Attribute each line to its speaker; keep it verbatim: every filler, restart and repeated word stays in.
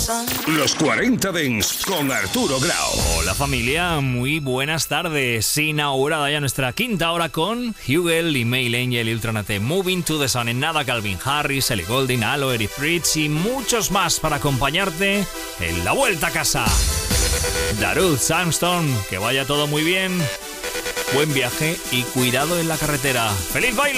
Speaker 1: Los cuarenta Dents con Arturo Grau.
Speaker 2: Hola familia, muy buenas tardes. Inaugurada ya nuestra quinta hora con Hugel, Email Angel y Ultranate. Moving to the Sun. En nada, Calvin Harris, Ellie Goulding, Alo, Eric Prydz y muchos más para acompañarte en la vuelta a casa. Darude Sandstorm, que vaya todo muy bien. Buen viaje y cuidado en la carretera. ¡Feliz baile!